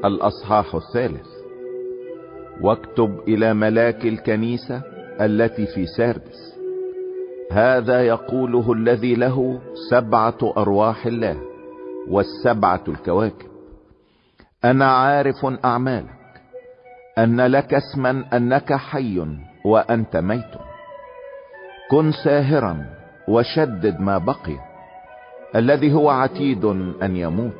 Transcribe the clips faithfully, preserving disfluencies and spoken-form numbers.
الأصحاح الثالث. واكتب إلى ملاك الكنيسة التي في ساردس: هذا يقوله الذي له سبعة أرواح الله والسبعة الكواكب: أنا عارف أعمالك، أن لك اسما أنك حي وأنت ميت. كن ساهرا وشدد ما بقي، الذي هو عتيد أن يموت،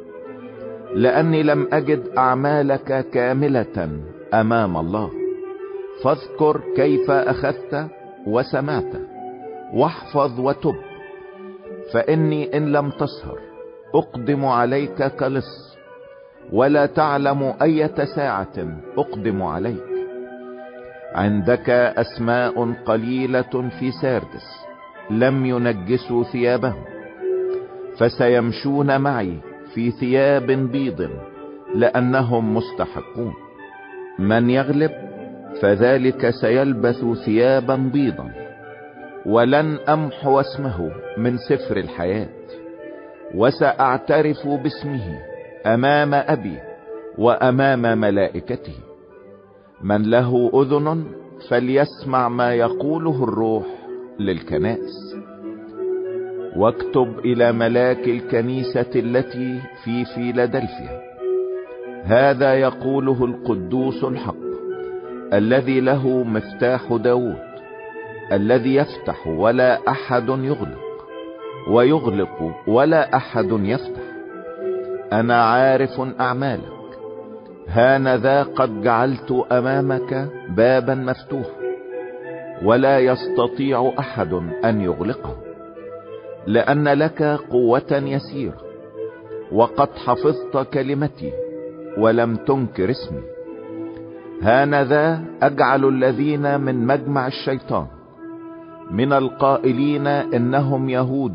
لأني لم أجد أعمالك كاملة أمام الله. فاذكر كيف أخذت وسمعت، واحفظ وتب، فإني إن لم تسهر أقدم عليك كلص، ولا تعلم أية ساعة أقدم عليك. عندك أسماء قليلة في ساردس لم ينجسوا ثيابهم، فسيمشون معي في ثياب بيض، لأنهم مستحقون. من يغلب فذلك سيلبث ثيابا بيضا، ولن أمحو اسمه من سفر الحياة، وسأعترف باسمه أمام أبي وأمام ملائكته. من له أذن فليسمع ما يقوله الروح للكنائس. واكتب إلى ملاك الكنيسة التي في فيلادلفيا: هذا يقوله القدوس الحق، الذي له مفتاح داود، الذي يفتح ولا أحد يغلق، ويغلق ولا أحد يفتح. أنا عارف أعمالك، هانذا قد جعلت أمامك بابا مفتوحا، ولا يستطيع أحد أن يغلقه، لأن لك قوة يسيرة، وقد حفظت كلمتي ولم تنكر اسمي. هانذا أجعل الذين من مجمع الشيطان، من القائلين إنهم يهود